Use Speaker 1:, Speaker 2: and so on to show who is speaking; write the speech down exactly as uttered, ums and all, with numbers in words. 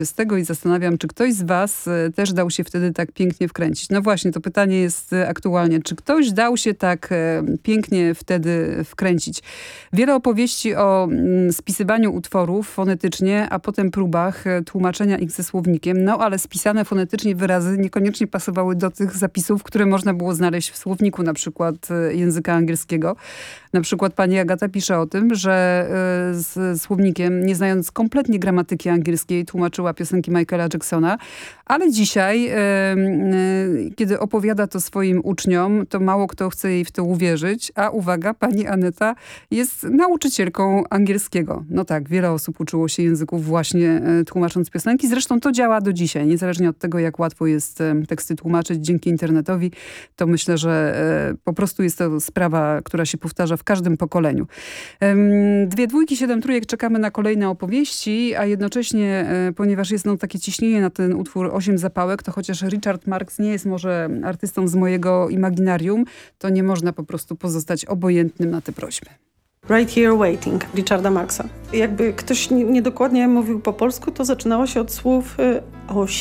Speaker 1: Z tego i zastanawiam, czy ktoś z was e, też dał się wtedy tak pięknie wkręcić. No właśnie, to pytanie jest e, aktualnie. Czy ktoś dał się tak e, pięknie wtedy wkręcić? Wiele opowieści o mm, spisywaniu utworów fonetycznie, a potem próbach e, tłumaczenia ich ze słownikiem. No ale spisane fonetycznie wyrazy niekoniecznie pasowały do tych zapisów, które można było znaleźć w słowniku, na przykład e, języka angielskiego. Na przykład pani Agata pisze o tym, że e, z słownikiem, nie znając kompletnie gramatyki angielskiej, tłumaczyła piosenki Michaela Jacksona, ale dzisiaj, e, e, kiedy opowiada to swoim uczniom, to mało kto chce jej w to uwierzyć, a uwaga, pani Aneta jest nauczycielką angielskiego. No tak, wiele osób uczyło się języków właśnie e, tłumacząc piosenki. Zresztą to działa do dzisiaj, niezależnie od tego, jak łatwo jest e, teksty tłumaczyć dzięki internetowi, to myślę, że e, po prostu jest to sprawa, która się powtarza w każdym pokoleniu. Dwie dwójki, siedem trójek, czekamy na kolejne opowieści, a jednocześnie, e, ponieważ jest no, takie ciśnienie na ten utwór Osiem zapałek, to chociaż Richard Marx nie jest może artystą z mojego imaginarium, to nie można po prostu pozostać obojętnym na te prośby.
Speaker 2: Right Here Waiting Richarda Marxa. Jakby ktoś niedokładnie mówił po polsku, to zaczynało się od słów y,